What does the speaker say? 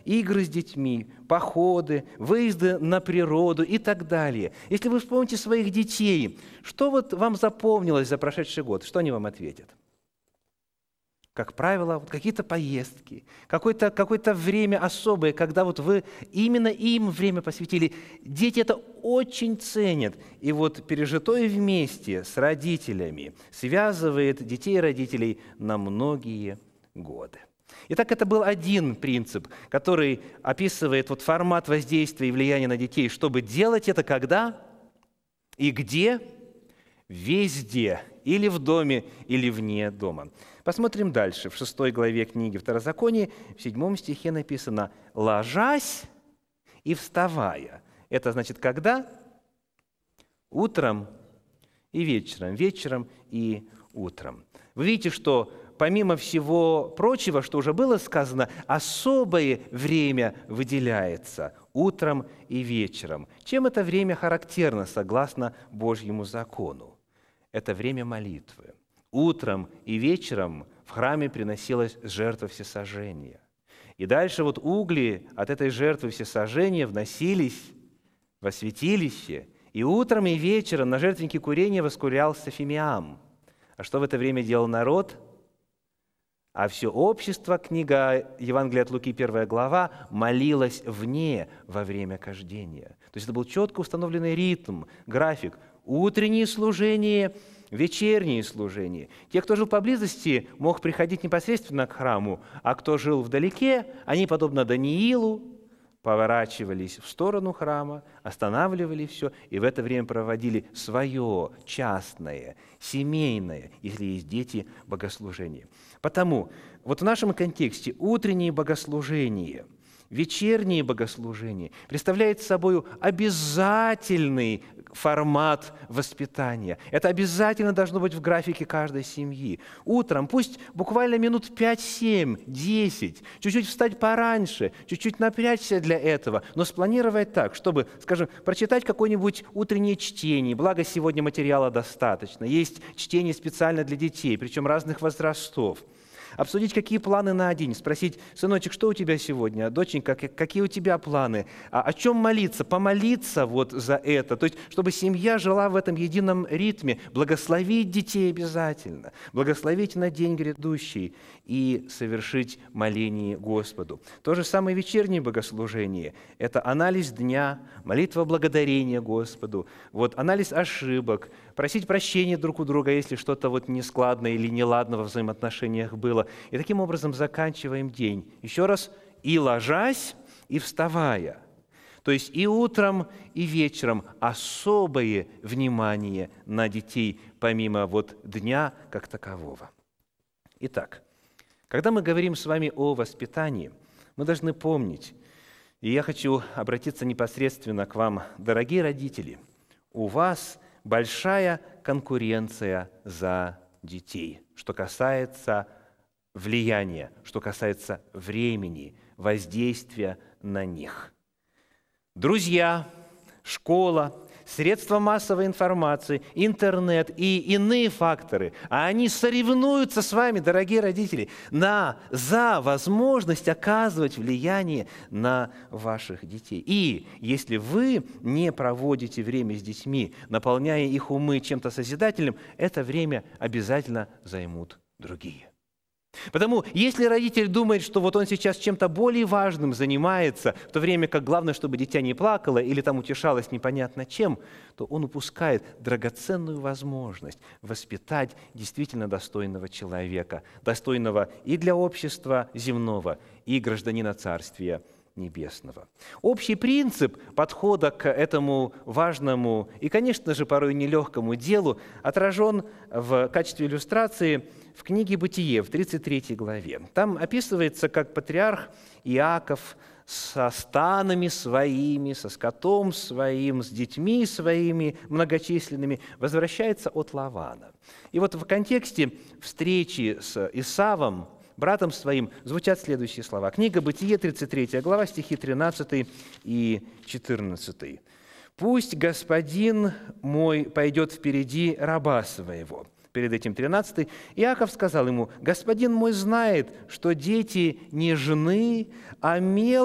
игры с детьми, походы, выезды на природу и так далее. Если вы вспомните своих детей, что вот вам запомнилось за прошедший год? Что они вам ответят? Как правило, вот какие-то поездки, какое-то время особое, когда вот вы именно им время посвятили. Дети это очень ценят. И вот пережитое вместе с родителями связывает детей и родителей на многие годы. Итак, это был один принцип, который описывает вот формат воздействия и влияния на детей. Чтобы делать это когда и где? Везде. Или в доме, или вне дома. Посмотрим дальше. В 6 главе книги Второзакония, в 7 стихе написано «ложась и вставая». Это значит когда? Утром и вечером. Вечером и утром. Вы видите, что помимо всего прочего, что уже было сказано, особое время выделяется утром и вечером. Чем это время характерно, согласно Божьему закону? Это время молитвы. Утром и вечером в храме приносилась жертва всесожжения. И дальше вот угли от этой жертвы всесожжения вносились во святилище, и утром и вечером на жертвеннике курения воскурялся фимиам. А что в это время делал народ? А все общество, книга Евангелия от Луки, 1 глава, молилось вне во время кождения. То есть это был четко установленный ритм, график. Утреннее служение, вечерние служения. Те, кто жил поблизости, мог приходить непосредственно к храму, а кто жил вдалеке, они, подобно Даниилу, поворачивались в сторону храма, останавливали все, и в это время проводили свое частное, семейное, если есть дети, богослужение. Потому вот в нашем контексте утреннее богослужение, вечернее богослужение представляет собой обязательный формат воспитания. Это обязательно должно быть в графике каждой семьи. Утром, пусть буквально минут 5, 7, 10, чуть-чуть встать пораньше, чуть-чуть напрячься для этого, но спланировать так, чтобы, скажем, прочитать какое-нибудь утреннее чтение, благо сегодня материала достаточно. Есть чтение специально для детей, причем разных возрастов. Обсудить, какие планы на день, спросить: сыночек, что у тебя сегодня? Доченька, какие у тебя планы? О чем молиться? Помолиться вот за это. То есть, чтобы семья жила в этом едином ритме. Благословить детей обязательно. Благословить на день грядущий и совершить моление Господу. То же самое вечернее богослужение. Это анализ дня, молитва благодарения Господу, вот, анализ ошибок, просить прощения друг у друга, если что-то вот нескладное или неладно во взаимоотношениях было. И таким образом заканчиваем день. Еще раз, и ложась, и вставая. То есть и утром, и вечером особое внимание на детей, помимо вот дня как такового. Итак, когда мы говорим с вами о воспитании, мы должны помнить, и я хочу обратиться непосредственно к вам, дорогие родители, у вас большая конкуренция за детей, что касается влияния, что касается времени, воздействия на них. Друзья, школа, средства массовой информации, интернет и иные факторы, а они соревнуются с вами, дорогие родители, за возможность оказывать влияние на ваших детей. И если вы не проводите время с детьми, наполняя их умы чем-то созидательным, это время обязательно займут другие. Потому, если родитель думает, что вот он сейчас чем-то более важным занимается, в то время как главное, чтобы дитя не плакало или там утешалось непонятно чем, то он упускает драгоценную возможность воспитать действительно достойного человека, достойного и для общества земного, и гражданина Царствия Небесного. Общий принцип подхода к этому важному и, конечно же, порой нелегкому делу отражен в качестве иллюстрации в книге «Бытие» в 33 главе. Там описывается, как патриарх Иаков со станами своими, со скотом своим, с детьми своими многочисленными возвращается от Лавана. И вот в контексте встречи с Исавом, братом своим, звучат следующие слова. Книга «Бытие», 33 глава, стихи 13 и 14. «Пусть господин мой пойдет впереди раба своего». Перед этим 13. Иаков сказал ему: «Господин мой знает, что дети нежны, а мел